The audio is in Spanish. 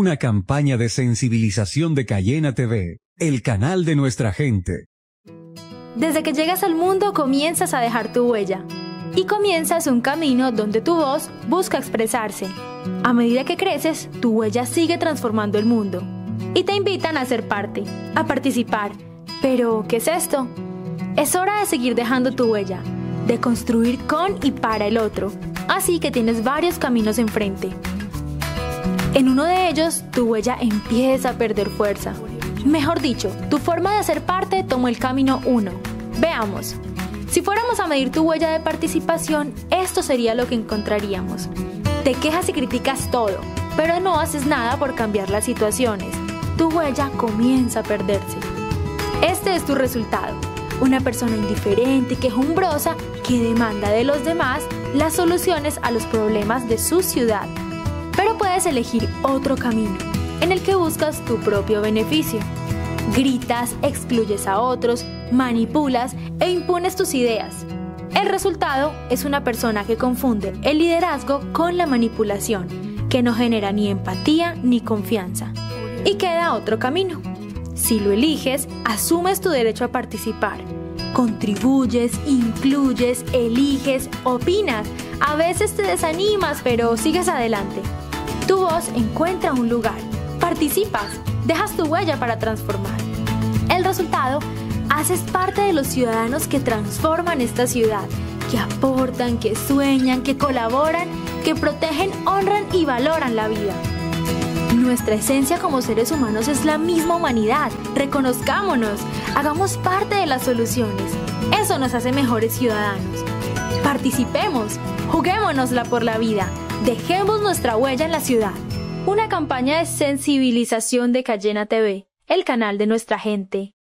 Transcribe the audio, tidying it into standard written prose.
Una campaña de sensibilización de Cayena TV, el canal de nuestra gente. Desde que llegas al mundo comienzas a dejar tu huella. Y comienzas un camino donde tu voz busca expresarse. A medida que creces, tu huella sigue transformando el mundo. Y te invitan a ser parte, a participar. Pero, ¿qué es esto? Es hora de seguir dejando tu huella, de construir con y para el otro. Así que tienes varios caminos enfrente. En uno de ellos, tu huella empieza a perder fuerza. Mejor dicho, tu forma de hacer parte tomó el camino 1. Veamos. Si fuéramos a medir tu huella de participación, esto sería lo que encontraríamos. Te quejas y criticas todo, pero no haces nada por cambiar las situaciones. Tu huella comienza a perderse. Este es tu resultado. Una persona indiferente y quejumbrosa que demanda de los demás las soluciones a los problemas de su ciudad. Pero puedes elegir otro camino, en el que buscas tu propio beneficio. Gritas, excluyes a otros, manipulas e impones tus ideas. El resultado es una persona que confunde el liderazgo con la manipulación, que no genera ni empatía ni confianza. Y queda otro camino. Si lo eliges, asumes tu derecho a participar. Contribuyes, incluyes, eliges, opinas. A veces te desanimas, pero sigues adelante. Tu voz encuentra un lugar. Participas, dejas tu huella para transformar. El resultado, haces parte de los ciudadanos que transforman esta ciudad, que aportan, que sueñan, que colaboran, que protegen, honran y valoran la vida. Nuestra esencia como seres humanos es la misma humanidad. Reconozcámonos, hagamos parte de las soluciones. Eso nos hace mejores ciudadanos. Participemos, juguémonosla por la vida. Dejemos nuestra huella en la ciudad. Una campaña de sensibilización de Cayena TV, el canal de nuestra gente.